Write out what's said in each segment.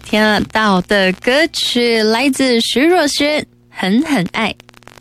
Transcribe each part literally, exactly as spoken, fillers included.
听到的歌曲来自徐若瑄，狠狠爱。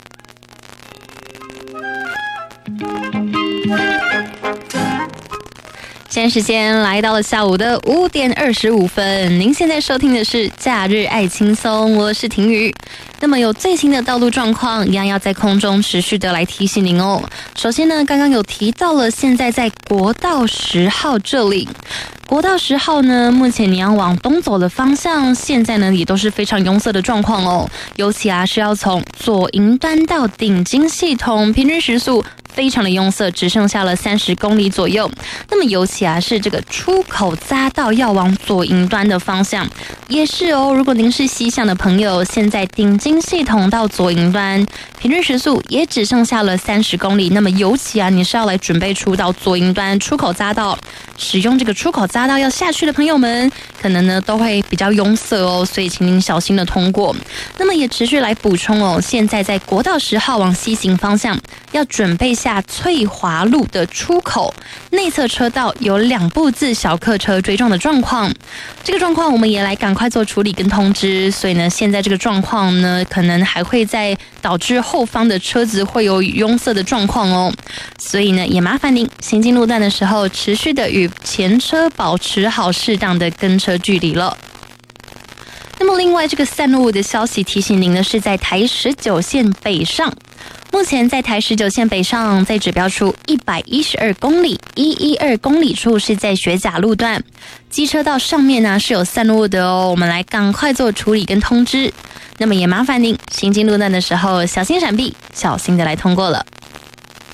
现在时间来到了下午的五点二十五分，您现在收听的是假日爱轻松，我是婷宇。那么有最新的道路状况，一样要在空中持续的来提醒您哦。首先呢，刚刚有提到了，现在在国道十号这里。国道十号呢，目前你要往东走的方向，现在呢也都是非常拥塞的状况哦。尤其啊是要从左营端到顶金系统，平均时速非常的拥塞，只剩下了三十公里左右。那么尤其啊是这个出口匝道要往左营端的方向，也是哦。如果您是西向的朋友，现在顶金系统到左营端，平均时速也只剩下了三十公里。那么尤其啊，你是要来准备出到左营端出口匝道，使用这个出口匝道要下去的朋友们，可能呢都会比较拥塞哦，所以请您小心的通过。那么也持续来补充哦，现在在国道十号往西行方向，要准备下翠华路的出口内侧车道有两部自小客车追撞的状况，这个状况我们也来赶快做处理跟通知。所以呢，现在这个状况呢，可能还会在导致后方的车子会有拥塞的状况哦。所以呢，也麻烦您行进路段的时候，持续的与前车保持好适当的跟车距离了。那么另外这个散落物的消息提醒您的是，在台十九线北上，目前在台十九线北上，在指标处一百一十二公里、一百一十二公里处是在学甲路段，机车道上面呢是有散落物的哦，我们来赶快做处理跟通知。那么也麻烦您行进路段的时候，小心闪避，小心的来通过了。